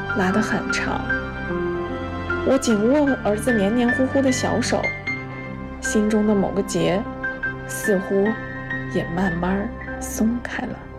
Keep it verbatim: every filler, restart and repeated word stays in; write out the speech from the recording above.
拉得很长。我紧握儿子黏黏糊糊的小手，心中的某个结似乎也慢慢松开了。